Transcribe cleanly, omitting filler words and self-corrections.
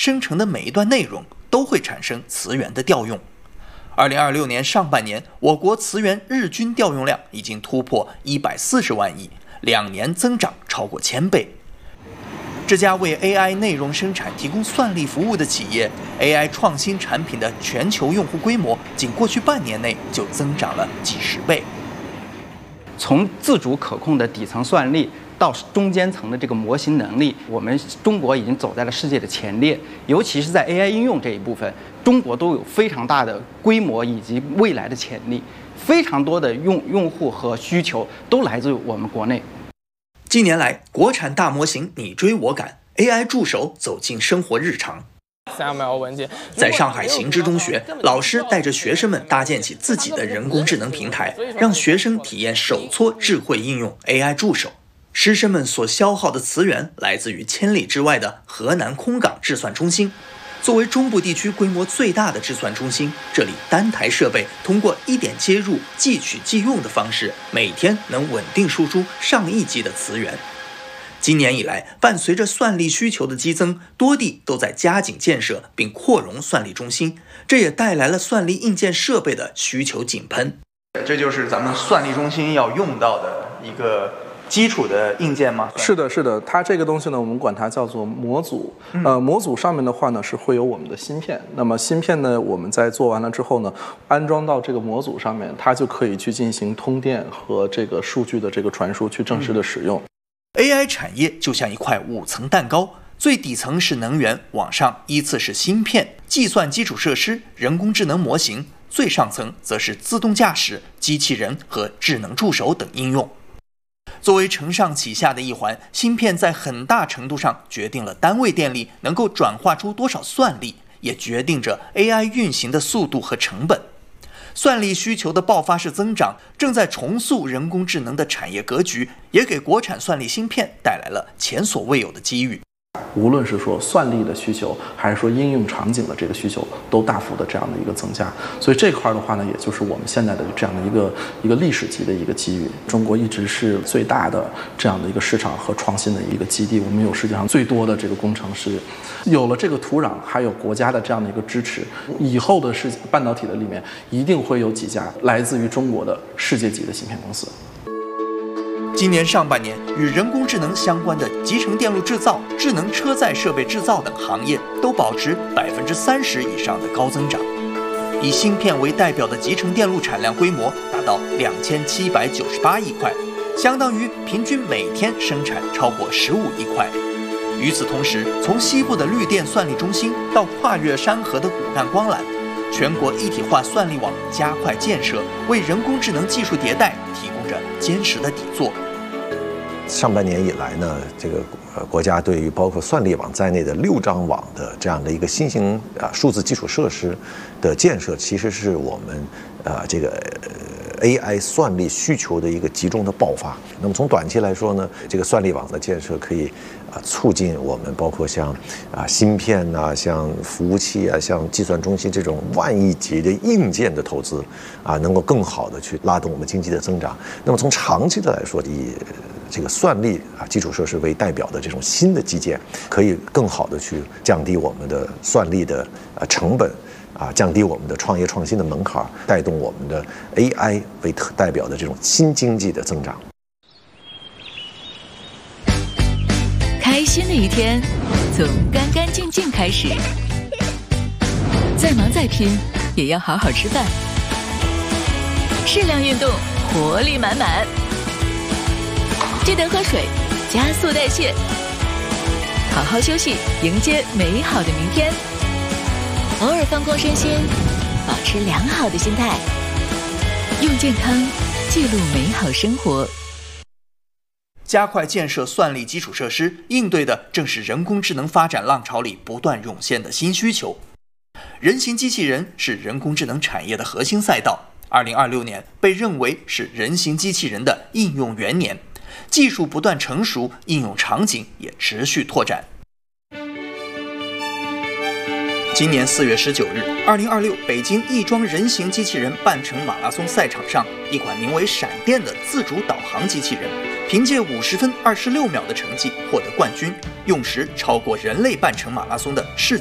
生成的每一段内容都会产生词源的调用。2026年上半年，我国词源日均调用量已经突破140万亿，2年增长超过1000倍。这家为 AI 内容生产提供算力服务的企业 ，AI 创新产品的全球用户规模，仅过去半年内就增长了几十倍。 从自主可控的底层算力到中间层的这个模型能力，我们中国已经走在了世界的前列。尤其是在 AI 应用这一部分，中国都有非常大的规模以及未来的潜力，非常多的用户和需求都来自于我们国内。 近年来，国产大模型你追我赶 ，AI 助手走进生活日常。 300文件， 在上海行知中学，老师带着学生们搭建起自己的人工智能平台，让学生体验手搓智慧应用 AI 助手。师生们所消耗的词源来自于千里之外的河南空港制算中心。作为中部地区规模最大的制算中心，这里单台设备通过一点接入、即取即用的方式，每天能稳定输出上亿级的词源。今年以来，伴随着算力需求的激增，多地都在加紧建设并扩容算力中心，这也带来了算力硬件设备的需求井喷。这就是咱们算力中心要用到的一个基础的硬件吗？ 是的，是的，它这个东西呢，我们管它叫做模组。模组上面的话呢，是会有我们的芯片。那么芯片呢，我们在做完了之后呢，安装到这个模组上面，它就可以去进行通电和这个数据的这个传输，去正式的使用。 AI 产业就像一块5层蛋糕，最底层是能源，往上依次是芯片、计算基础设施、人工智能模型，最上层则是自动驾驶、机器人和智能助手等应用。作为承上启下的一环，芯片在很大程度上决定了单位电力能够转化出多少算力，也决定着 AI 运行的速度和成本。算力需求的爆发式增长，正在重塑人工智能的产业格局，也给国产算力芯片带来了前所未有的机遇。 无论是说算力的需求，还是说应用场景的这个需求，都大幅的这样的一个增加。所以这块的话呢，也就是我们现在的这样的一个历史级的一个机遇。中国一直是最大的这样的一个市场和创新的一个基地，我们有世界上最多的这个工程师。有了这个土壤，还有国家的这样的一个支持，以后的半导体的里面一定会有几家来自于中国的世界级的芯片公司。 今年上半年，与人工智能相关的集成电路制造、智能车载设备制造等行业都保持30%以上的高增长。以芯片为代表的集成电路产量规模达到2798亿块，相当于平均每天生产超过15亿块。与此同时，从西部的绿电算力中心到跨越山河的骨干光缆，全国一体化算力网加快建设，为人工智能技术迭代提供着坚实的底座。 上半年以来呢，这个国家对于包括算力网在内的6张网的这样的一个新型数字基础设施的建设，其实是我们这个AI 算力需求的一个集中的爆发。那么从短期来说呢，这个算力网的建设可以促进我们包括像芯片呐、像服务器啊、像计算中心这种万亿级的硬件的投资能够更好的去拉动我们经济的增长。那么从长期的来说，以这个算力基础设施为代表的这种新的基建，可以更好的去降低我们的算力的成本。降低我们的创业创新的门槛，带动我们的 AI 为代表的这种新经济的增长。 开心的一天，从干干净净开始。再忙再拼，也要好好吃饭。适量运动，活力满满。记得喝水，加速代谢。好好休息，迎接美好的明天。偶尔放空身心，保持良好的心态，用健康记录美好生活。 加快建设算力基础设施，应对的正是人工智能发展浪潮里不断涌现的新需求。人形机器人是人工智能产业的核心赛道，2026年被认为是人形机器人的应用元年，技术不断成熟，应用场景也持续拓展。今年4月19日，2026北京亦庄人形机器人半程马拉松赛场上，一款名为闪电的自主导航机器人，凭借50分26秒的成绩获得冠军，用时超过人类半程马拉松的世